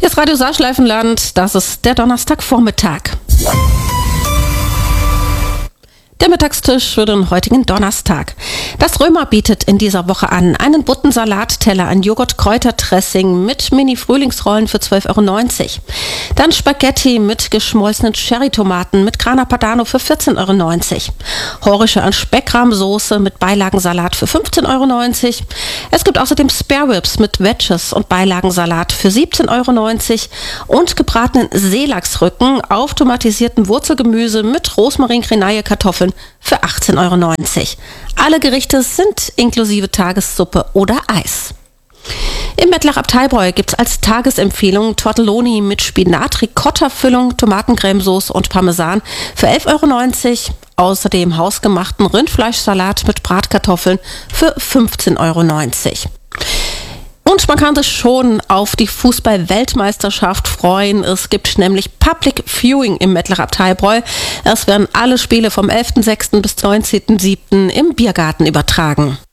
Hier ist Radio Saarschleifenland, das ist der Donnerstagvormittag. Der Mittagstisch für den heutigen Donnerstag. Das Römer bietet in dieser Woche an einen Buttensalatteller, ein Joghurt-Kräuterdressing mit Mini-Frühlingsrollen für 12,90 €. Dann Spaghetti mit geschmolzenen Cherrytomaten mit Grana Padano für 14,90 €. Horische an Speckrahmsoße mit Beilagensalat für 15,90 €. Es gibt außerdem Spare Ribs mit Wedges und Beilagensalat für 17,90 € und gebratenen Seelachsrücken auf tomatisiertem Wurzelgemüse mit Rosmarin, Grenaille, Kartoffeln für 18,90 €. Alle Gerichte sind inklusive Tagessuppe oder Eis. Im Mettlach ab Taibräu gibt es als Tagesempfehlung Tortelloni mit Spinat-Ricotta-Füllung, Tomatencremesoße und Parmesan für 11,90 €. Außerdem hausgemachten Rindfleischsalat mit Bratkartoffeln für 15,90 €. Und man kann sich schon auf die Fußball-Weltmeisterschaft freuen. Es gibt nämlich Public Viewing im Mettlach ab Taibräu. Es werden alle Spiele vom 11.06. bis 19.07. im Biergarten übertragen.